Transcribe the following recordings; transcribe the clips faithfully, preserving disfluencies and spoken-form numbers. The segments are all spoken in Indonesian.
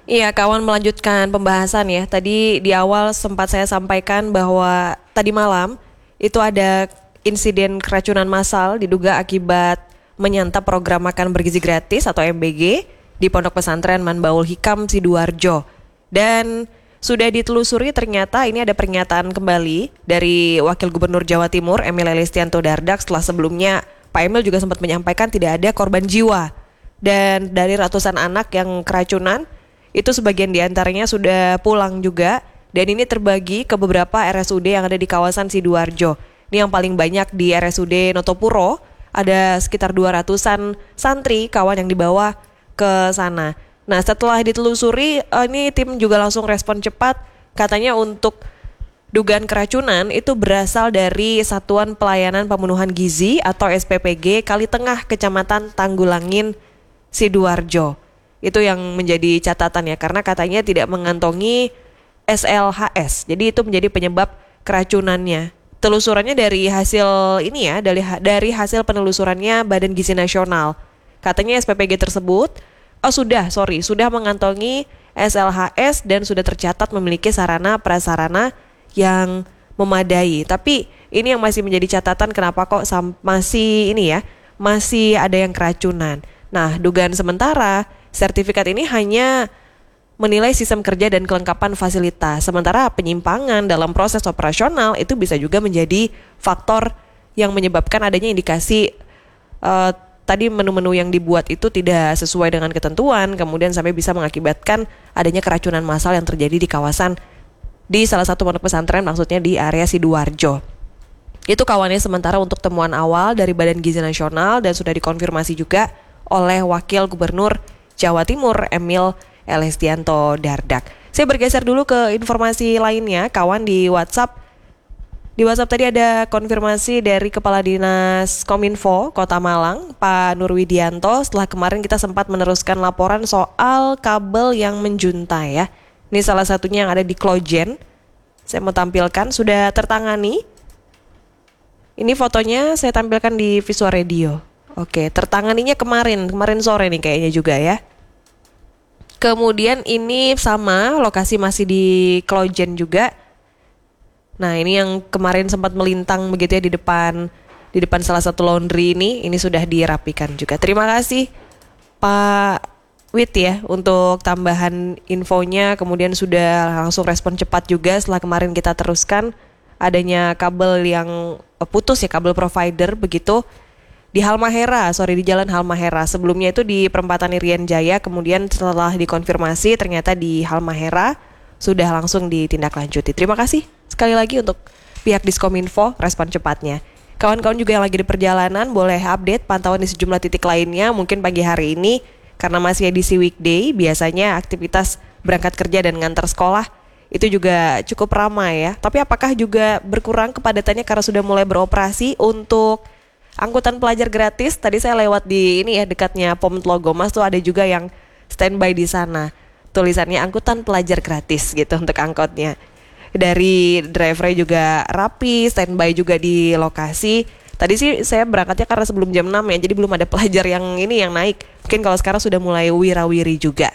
Iya, kawan melanjutkan pembahasan ya. Tadi di awal sempat saya sampaikan bahwa tadi malam itu ada insiden keracunan massal diduga akibat menyantap program makan bergizi gratis atau M B G di Pondok Pesantren Manbaul Hikam Sidoarjo. Dan sudah ditelusuri ternyata ini ada pernyataan kembali dari Wakil Gubernur Jawa Timur Emil Elistianto Dardak setelah sebelumnya Pak Emil juga sempat menyampaikan tidak ada korban jiwa. Dan dari ratusan anak yang keracunan, itu sebagian diantaranya sudah pulang juga, dan ini terbagi ke beberapa R S U D yang ada di kawasan Sidoarjo. Ini yang paling banyak di R S U D Notopuro, ada sekitar dua ratusan santri kawan yang dibawa ke sana. Nah, setelah ditelusuri, ini tim juga langsung respon cepat, katanya untuk dugaan keracunan itu berasal dari Satuan Pelayanan Pemenuhan Gizi atau S P P G Kali Tengah, Kecamatan Tanggulangin, Sidoarjo. Itu yang menjadi catatan ya, karena katanya tidak mengantongi S L H S. Jadi itu menjadi penyebab keracunannya. Telusurannya dari hasil ini ya, dari dari hasil penelusurannya Badan Gizi Nasional. Katanya S P P G tersebut oh sudah, sorry, sudah mengantongi S L H S dan sudah tercatat memiliki sarana prasarana yang memadai. Tapi ini yang masih menjadi catatan, kenapa kok sam- masih ini ya, masih ada yang keracunan. Nah, dugaan sementara sertifikat ini hanya menilai sistem kerja dan kelengkapan fasilitas. Sementara penyimpangan dalam proses operasional itu bisa juga menjadi faktor yang menyebabkan adanya indikasi uh, tadi menu-menu yang dibuat itu tidak sesuai dengan ketentuan, kemudian sampai bisa mengakibatkan adanya keracunan massal yang terjadi di kawasan di salah satu pondok pesantren, maksudnya di area Sidoarjo. Itu kawannya sementara untuk temuan awal dari Badan Gizi Nasional dan sudah dikonfirmasi juga oleh Wakil Gubernur Jawa Timur Emil Elistianto Dardak. Saya bergeser dulu ke informasi lainnya, kawan di WhatsApp. Di WhatsApp tadi ada konfirmasi dari Kepala Dinas Kominfo Kota Malang, Pak Nurwidianto. Setelah kemarin kita sempat meneruskan laporan soal kabel yang menjuntai ya. Ini salah satunya yang ada di Klojen. Saya mau tampilkan, sudah tertangani. Ini fotonya saya tampilkan di Visual Radio. Oke, tertanganinya kemarin, kemarin sore nih kayaknya juga ya. Kemudian ini sama, lokasi masih di Klojen juga. Nah, ini yang kemarin sempat melintang begitu ya di depan di depan salah satu laundry ini, ini sudah dirapikan juga. Terima kasih Pak Wit ya untuk tambahan infonya, kemudian sudah langsung respon cepat juga setelah kemarin kita teruskan adanya kabel yang putus ya, kabel provider begitu. Di Halmahera, sorry di Jalan Halmahera. Sebelumnya itu di perempatan Irian Jaya, kemudian setelah dikonfirmasi ternyata di Halmahera sudah langsung ditindaklanjuti. Terima kasih sekali lagi untuk pihak Diskominfo respon cepatnya. Kawan-kawan juga yang lagi di perjalanan boleh update pantauan di sejumlah titik lainnya. Mungkin pagi hari ini karena masih edisi weekday, biasanya aktivitas berangkat kerja dan ngantar sekolah itu juga cukup ramai ya. Tapi apakah juga berkurang kepadatannya karena sudah mulai beroperasi untuk angkutan pelajar gratis? Tadi saya lewat di ini ya, dekatnya Pom Tlogomas tuh ada juga yang standby di sana. Tulisannya angkutan pelajar gratis gitu untuk angkotnya. Dari drivernya juga rapi, standby juga di lokasi. Tadi sih saya berangkatnya karena sebelum jam enam ya, jadi belum ada pelajar yang ini yang naik. Mungkin kalau sekarang sudah mulai wira-wiri juga.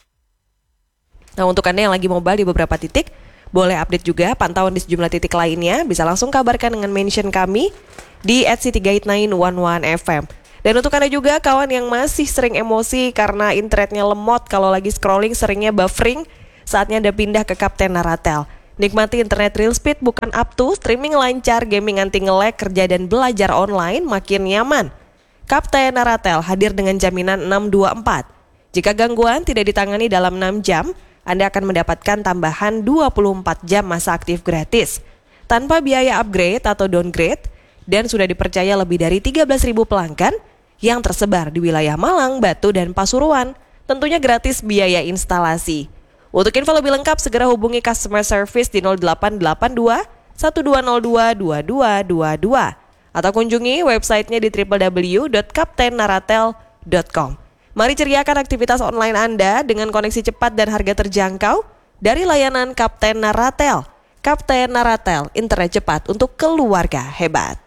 Nah, untuk Anda yang lagi mobile di beberapa titik, boleh update juga pantauan di sejumlah titik lainnya. Bisa langsung kabarkan dengan mention kami di at city guide sembilan satu satu F M. Dan untuk Anda juga kawan yang masih sering emosi karena internetnya lemot, kalau lagi scrolling seringnya buffering, saatnya Anda pindah ke Kapten Naratel. Nikmati internet real speed bukan up to, streaming lancar, gaming anti nge-lag, kerja dan belajar online makin nyaman. Kapten Naratel hadir dengan jaminan enam dua empat. Jika gangguan tidak ditangani dalam enam jam, Anda akan mendapatkan tambahan dua puluh empat jam masa aktif gratis. Tanpa biaya upgrade atau downgrade, dan sudah dipercaya lebih dari tiga belas ribu pelanggan yang tersebar di wilayah Malang, Batu, dan Pasuruan. Tentunya gratis biaya instalasi. Untuk info lebih lengkap, segera hubungi customer service di nol delapan delapan dua satu dua nol dua dua dua dua dua atau kunjungi websitenya di w w w dot kapten naratel dot com. Mari ceriakan aktivitas online Anda dengan koneksi cepat dan harga terjangkau dari layanan Kapten Naratel. Kapten Naratel, internet cepat untuk keluarga hebat.